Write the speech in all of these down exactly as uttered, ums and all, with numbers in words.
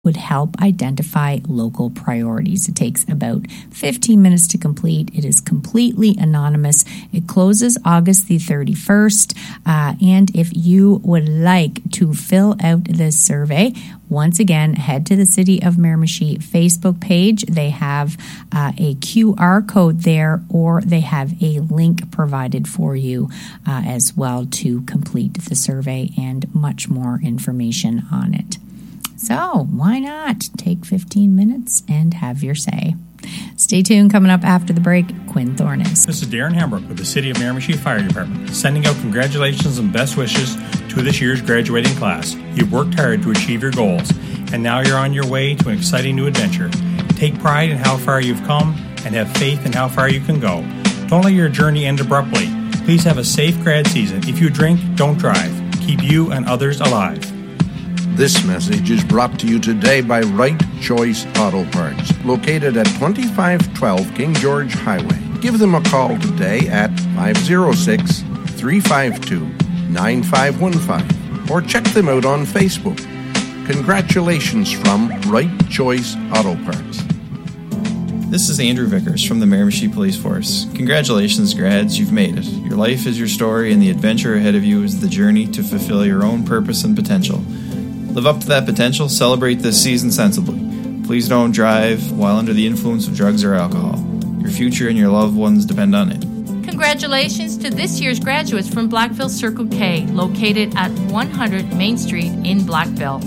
would help identify local priorities. It takes about fifteen minutes to complete. It is completely anonymous. It closes August the thirty-first. Uh, and if you would like to fill out this survey, once again, head to the City of Miramichi Facebook page. They have uh, a Q R code there, or they have a link provided for you uh, as well to complete the survey and much more information on it. So why not take fifteen minutes and have your say? Stay tuned. Coming up after the break, Quinn Thornes. This is Darren Hambrook with the City of Miramichi Fire Department, sending out congratulations and best wishes to this year's graduating class. You've worked hard to achieve your goals, and now you're on your way to an exciting new adventure. Take pride in how far you've come and have faith in how far you can go. Don't let your journey end abruptly. Please have a safe grad season. If you drink, don't drive. Keep you and others alive. This message is brought to you today by Right Choice Auto Parts, located at twenty-five twelve King George Highway. Give them a call today at five oh six, three five two, nine five one five or check them out on Facebook. Congratulations from Right Choice Auto Parts. This is Andrew Vickers from the Miramichi Police Force. Congratulations, grads, you've made it. Your life is your story, and the adventure ahead of you is the journey to fulfill your own purpose and potential. Live up to that potential, celebrate this season sensibly. Please don't drive while under the influence of drugs or alcohol. Your future and your loved ones depend on it. Congratulations to this year's graduates from Blackville Circle K, located at one hundred Main Street in Blackville.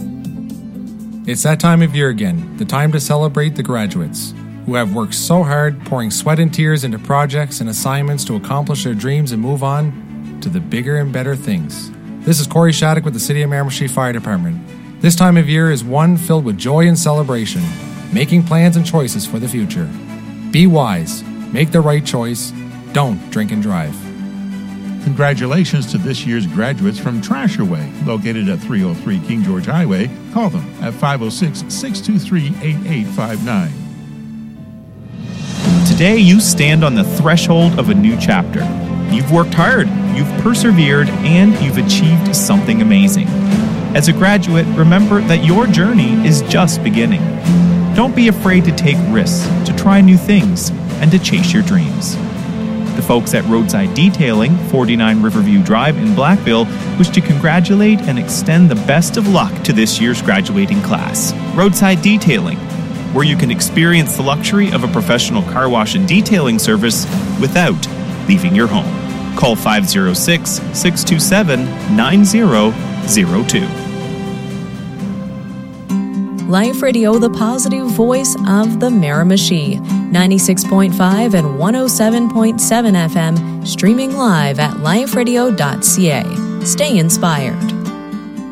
It's that time of year again, the time to celebrate the graduates, who have worked so hard, pouring sweat and tears into projects and assignments to accomplish their dreams and move on to the bigger and better things. This is Corey Shattuck with the City of Miramichi Fire Department. This time of year is one filled with joy and celebration, making plans and choices for the future. Be wise, make the right choice, don't drink and drive. Congratulations to this year's graduates from Trasher Way, located at three oh three King George Highway. Call them at five oh six, six two three, eight eight five nine. Today you stand on the threshold of a new chapter. You've worked hard, you've persevered, and you've achieved something amazing. As a graduate, remember that your journey is just beginning. Don't be afraid to take risks, to try new things, and to chase your dreams. The folks at Roadside Detailing, forty-nine Riverview Drive in Blackville, wish to congratulate and extend the best of luck to this year's graduating class. Roadside Detailing, where you can experience the luxury of a professional car wash and detailing service without leaving your home. Call five oh six, six two seven, nine oh oh two. Life Radio, the positive voice of the Miramichi. ninety-six point five and one oh seven point seven F M, streaming live at life radio dot c a. Stay inspired.